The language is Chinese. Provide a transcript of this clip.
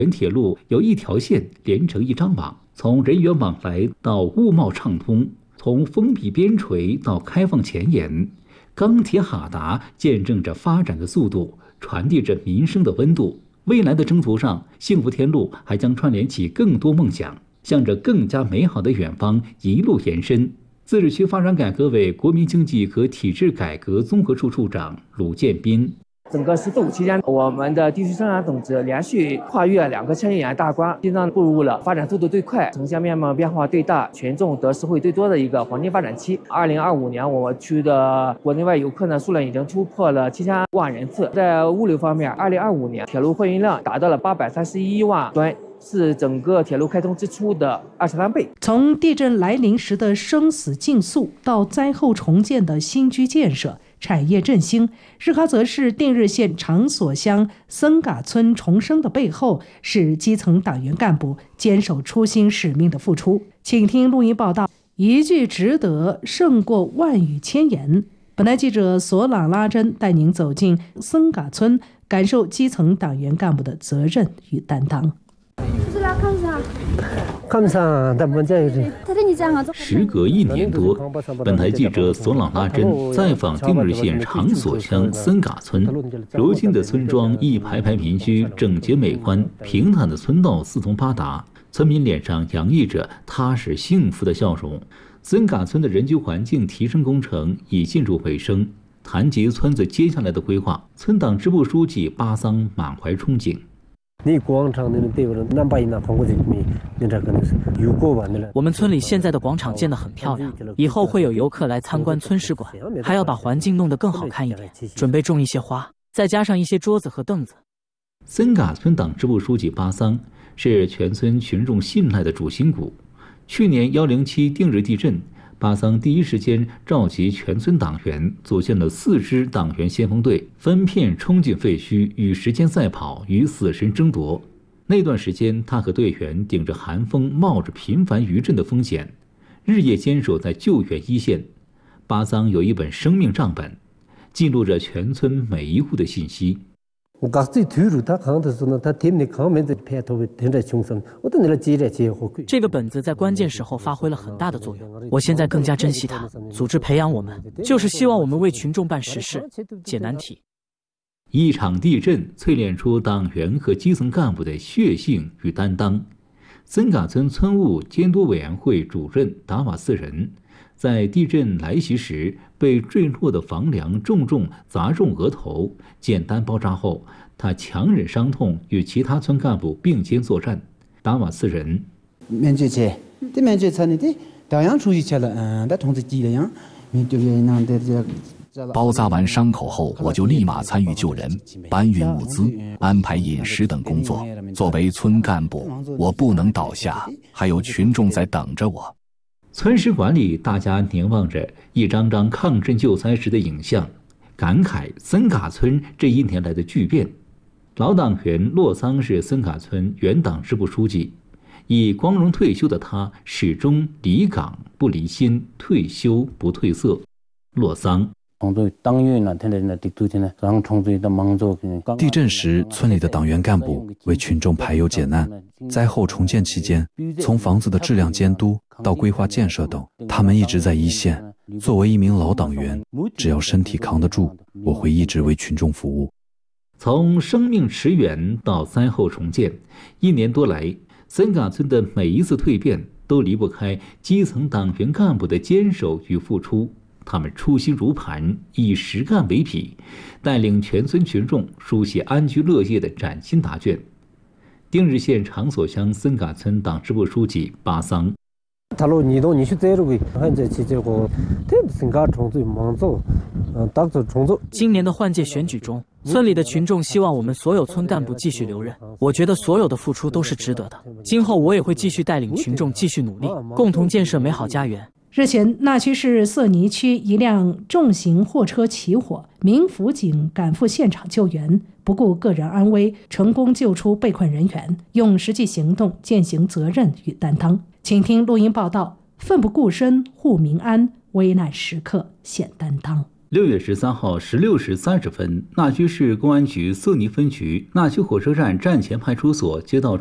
铁路由一条线连成一张网，从人员往来到物贸畅通，从封闭边陲到开放前沿，钢铁哈达见证着发展的速度，传递着民生的温度。未来的征途上，幸福天路还将串联起更多梦想，向着更加美好的远方一路延伸。自治区发展改革委国民经济和体制改革综合处处长鲁建斌。 整个14·5期间，我们的地区生产总值连续跨越2个千亿元大关，进步入了发展速度最快、城乡面貌变化最大、群众得实惠最多的一个黄金发展期。2025年，我们区的国内外游客数量已经突破了7000万人次。在物流方面，2025年铁路货运量达到了831万吨，是整个铁路开通之初的23倍。 从地震来临时的生死竞速，到灾后重建的新居建设、产业振兴，日喀则市定日县长所乡森嘎村重生的背后，是基层党员干部坚守初心使命的付出。请听录音报道，一句值得胜过万语千言。本台记者索朗拉珍带您走进森嘎村，感受基层党员干部的责任与担当。 时隔1年多，本台记者索朗拉珍再访定日县长所乡森嘎村。如今的村庄一排排民居整洁美观，平坦的村道四通八达，村民脸上洋溢着踏实幸福的笑容。森嘎村的人居环境提升工程已进入尾声，谈及村子接下来的规划，村党支部书记巴桑满怀憧憬。 我们村里现在的广场建得很漂亮，以后会有游客来参观村史馆，还要把环境弄得更好看一点，准备种一些花，再加上一些桌子和凳子。 森嘎村党支部书记巴桑是全村群众信赖的主心骨。去年107定日地震，巴桑第一时间召集全村党员，组建了4支党员先锋队，分片冲进废墟，与时间赛跑，与死神争夺。那段时间，他和队员顶着寒风，冒着频繁余震的风险，日夜坚守在救援一线。巴桑有一本生命账本，记录着全村每一户的信息。 这个本子在关键时候发挥了很大的作用，我现在更加珍惜它。组织培养我们，就是希望我们为群众办实事、解难题。 一场地震淬炼出党员和基层干部的血性与担当。森嘎村村务监督委员会主任达瓦斯人在地震来袭时被坠落的房梁重砸中额头，简单包扎后，他强忍伤痛与其他村干部并肩作战。达瓦斯人包扎完伤口后，我就立马参与救人、搬运物资、安排饮食等工作。作为村干部，我不能倒下，还有群众在等着我。 村史馆里，大家凝望着一张张抗震救灾时的影像，感慨森嘎村这1年来的巨变。老党员洛桑是森嘎村原党支部书记，已光荣退休的他始终离岗不离心，退休不褪色。洛桑地震时，村里的党员干部为群众排忧解难；灾后重建期间，从房子的质量监督到规划建设等，他们一直在一线。作为一名老党员，只要身体扛得住，我会一直为群众服务。 从生命驰援到灾后重建，1年多来，森嘎村的每一次蜕变都离不开基层党员干部的坚守与付出。他们初心如磐，以实干为笔，带领全村群众书写安居乐业的崭新答卷。定日县长所乡森嘎村党支部书记巴桑， 今年的换届选举中，村里的群众希望我们所有村干部继续留任，我觉得所有的付出都是值得的。今后我也会继续带领群众继续努力，共同建设美好家园。 日前，那曲市色尼区一辆重型货车起火，民辅警赶赴现场救援，不顾个人安危，成功救出被困人员，用实际行动践行责任与担当。请听录音报道：奋不顾身护民安，危难时刻显担当。 6月13号16时30分，纳曲市公安局色尼分局纳曲火车站站前派出所接到